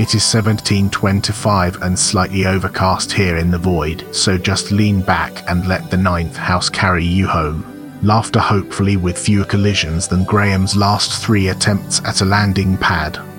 It is 17:25 and slightly overcast here in the void, so just lean back and let the ninth house carry you home. Laughter, hopefully with fewer collisions than Graham's last 3 attempts at a landing pad.